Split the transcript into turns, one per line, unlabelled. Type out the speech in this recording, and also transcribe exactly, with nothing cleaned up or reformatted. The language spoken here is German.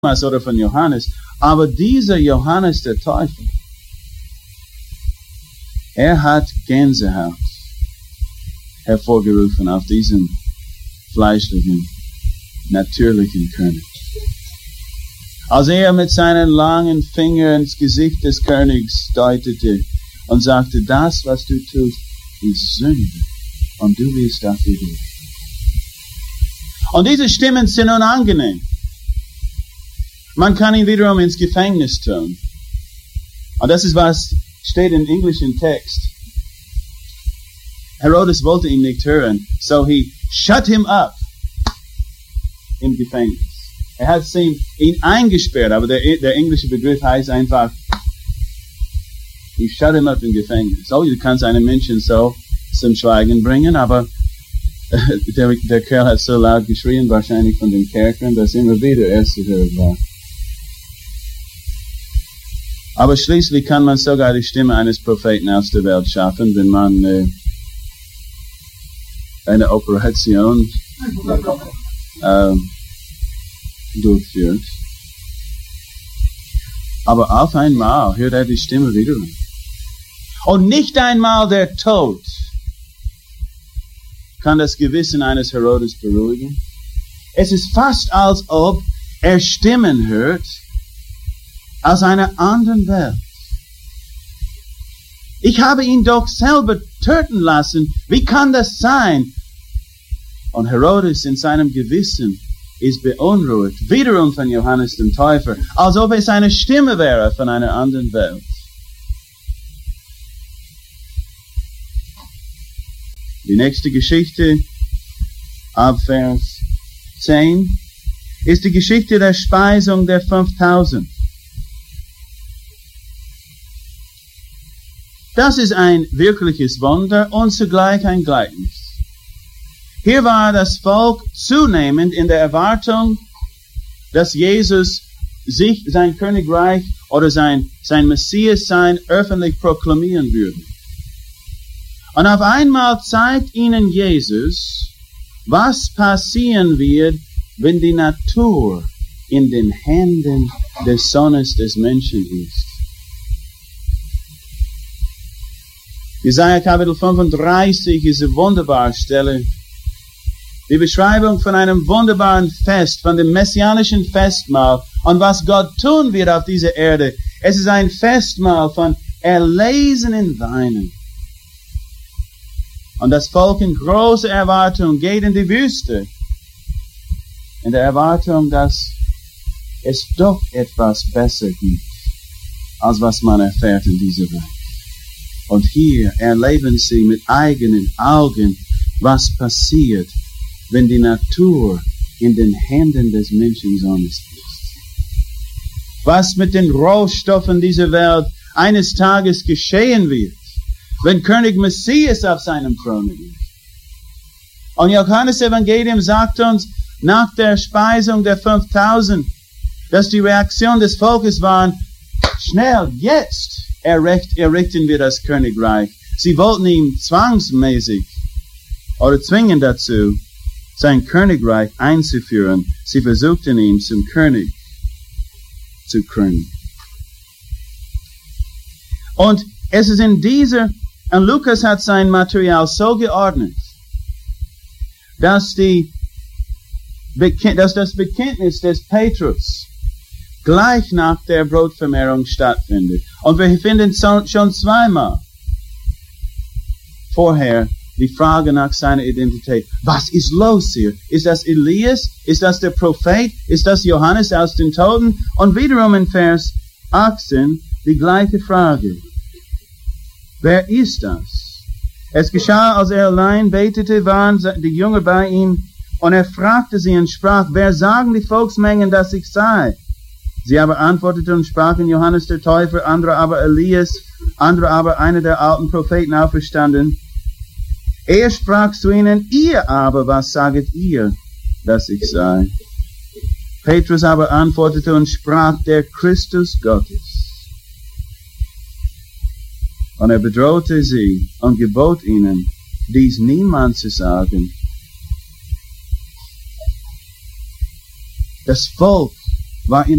oder von Johannes, aber dieser Johannes der Täufer, er hat Gänsehaut hervorgerufen auf diesem fleischlichen, natürlichen König. Als er mit seinen langen Fingern ins Gesicht des Königs deutete und sagte, das, was du tust, ist Sünde und du wirst dafür gehen. Und diese Stimmen sind unangenehm. Man kann ihn wiederum ins Gefängnis tun. Und das ist, was steht im englischen Text. Herodes wollte ihn nicht hören, so he shut him up im Gefängnis. Er hat ihn, ihn eingesperrt, aber der, der englische Begriff heißt einfach, he shut him up im Gefängnis. Oh, du kannst einen Menschen so zum Schweigen bringen, aber der, der Kerl hat so laut geschrien, wahrscheinlich von den Kerkern, dass immer wieder er zu hören war. Aber schließlich kann man sogar die Stimme eines Propheten aus der Welt schaffen, wenn man äh, eine Operation äh, durchführt. Aber auf einmal hört er die Stimme wieder. Und nicht einmal der Tod kann das Gewissen eines Herodes beruhigen. Es ist fast, als ob er Stimmen hört aus einer anderen Welt. Ich habe ihn doch selber töten lassen. Wie kann das sein? Und Herodes in seinem Gewissen ist beunruhigt, wiederum von Johannes dem Täufer, als ob es eine Stimme wäre von einer anderen Welt. Die nächste Geschichte, ab Vers zehn, ist die Geschichte der Speisung der fünftausend. Das ist ein wirkliches Wunder und zugleich ein Gleichnis. Hier war das Volk zunehmend in der Erwartung, dass Jesus sich sein Königreich oder sein, sein Messias-Sein öffentlich proklamieren würde. Und auf einmal zeigt ihnen Jesus, was passieren wird, wenn die Natur in den Händen des Sohnes des Menschen ist. Jesaja Kapitel fünfunddreißig ist eine wunderbare Stelle. Die Beschreibung von einem wunderbaren Fest, von dem messianischen Festmahl und was Gott tun wird auf dieser Erde. Es ist ein Festmahl von erlesenen Weinen. Und das Volk in großer Erwartung geht in die Wüste. In der Erwartung, dass es doch etwas besser gibt, als was man erfährt in dieser Welt. Und hier erleben sie mit eigenen Augen, was passiert, wenn die Natur in den Händen des Menschensohnes ist. Was mit den Rohstoffen dieser Welt eines Tages geschehen wird, wenn König Messias auf seinem Thron ist. Und Johannes Evangelium sagt uns, nach der Speisung der fünftausend, dass die Reaktion des Volkes war, schnell, jetzt erricht, errichten wir das Königreich. Sie wollten ihn zwangsmäßig oder zwingen dazu, sein Königreich einzuführen. Sie versuchten ihn zum König zu krönen. Und es ist in dieser, und Lukas hat sein Material so geordnet, dass, die, dass das Bekenntnis des Petrus gleich nach der Brotvermehrung stattfindet. Und wir finden schon zweimal vorher die Frage nach seiner Identität. Was ist los hier? Ist das Elias? Ist das der Prophet? Ist das Johannes aus den Toten? Und wiederum in Vers achtzehn die gleiche Frage. Wer ist das? Es geschah, als er allein betete, waren die Jünger bei ihm, und er fragte sie und sprach, wer sagen die Volksmengen, dass ich sei? Sie aber antworteten und sprachen, Johannes der Täufer, andere aber Elias, andere aber einer der alten Propheten auferstanden. Er sprach zu ihnen, ihr aber, was saget ihr, dass ich sei? Petrus aber antwortete und sprach, der Christus Gottes. Und er bedrohte sie und gebot ihnen, dies niemand zu sagen. Das Volk war in